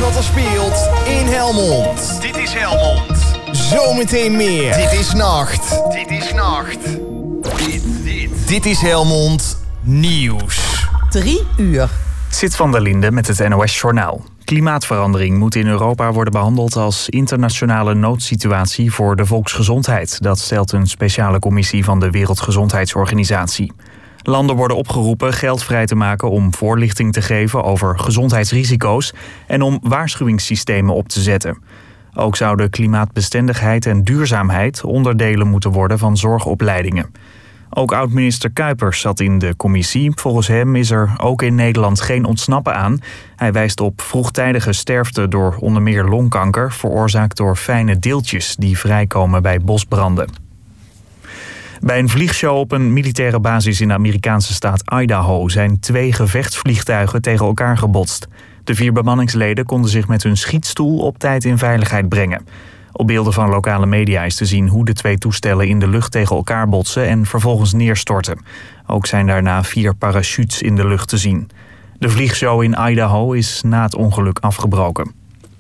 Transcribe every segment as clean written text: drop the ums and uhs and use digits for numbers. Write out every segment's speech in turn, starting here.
wat er speelt in Helmond. Dit is Helmond. Zometeen meer. Dit is Nacht. Dit is Nacht. Dit is Helmond Nieuws. 3 uur. Sid van der Linde met het NOS Journaal. Klimaatverandering moet in Europa worden behandeld als internationale noodsituatie voor de volksgezondheid. Dat stelt een speciale commissie van de Wereldgezondheidsorganisatie. Landen worden opgeroepen geld vrij te maken om voorlichting te geven over gezondheidsrisico's en om waarschuwingssystemen op te zetten. Ook zouden klimaatbestendigheid en duurzaamheid onderdelen moeten worden van zorgopleidingen. Ook oud-minister Kuipers zat in de commissie. Volgens hem is er ook in Nederland geen ontsnappen aan. Hij wijst op vroegtijdige sterfte door onder meer longkanker, veroorzaakt door fijne deeltjes die vrijkomen bij bosbranden. Bij een vliegshow op een militaire basis in de Amerikaanse staat Idaho zijn 2 gevechtsvliegtuigen tegen elkaar gebotst. De 4 bemanningsleden konden zich met hun schietstoel op tijd in veiligheid brengen. Op beelden van lokale media is te zien hoe de 2 toestellen in de lucht tegen elkaar botsen en vervolgens neerstorten. Ook zijn daarna 4 parachutes in de lucht te zien. De vliegshow in Idaho is na het ongeluk afgebroken.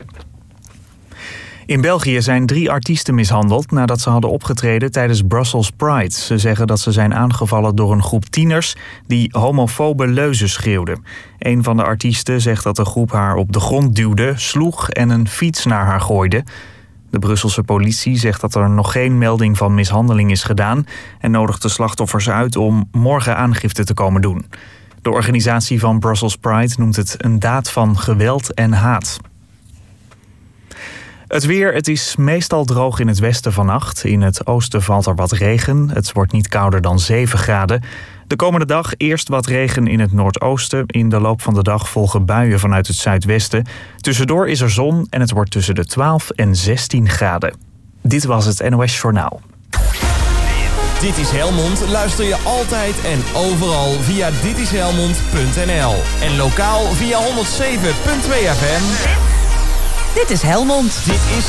In België zijn 3 artiesten mishandeld nadat ze hadden opgetreden tijdens Brussels Pride. Ze zeggen dat ze zijn aangevallen door een groep tieners die homofobe leuzen schreeuwden. Een van de artiesten zegt dat de groep haar op de grond duwde, sloeg en een fiets naar haar gooide. De Brusselse politie zegt dat er nog geen melding van mishandeling is gedaan en nodigt de slachtoffers uit om morgen aangifte te komen doen. De organisatie van Brussels Pride noemt het een daad van geweld en haat. Het weer, het is meestal droog in het westen vannacht. In het oosten valt er wat regen. Het wordt niet kouder dan 7 graden. De komende dag eerst wat regen in het noordoosten. In de loop van de dag volgen buien vanuit het zuidwesten. Tussendoor is er zon en het wordt tussen de 12 en 16 graden. Dit was het NOS Journaal. Dit is Helmond. Luister je altijd en overal via ditishelmond.nl. En lokaal via 107.2 FM. Dit is Helmond. Dit is